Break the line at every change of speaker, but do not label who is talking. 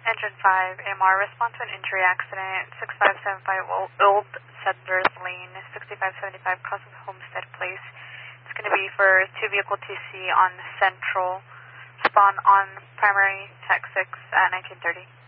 Engine 5, AMR, respond to an injury accident, 6575 Old Settlers Lane, 6575 Cousins Homestead Place. It's going to be for 2-vehicle TC on Central. Spawn on primary, tech 6 at 1930.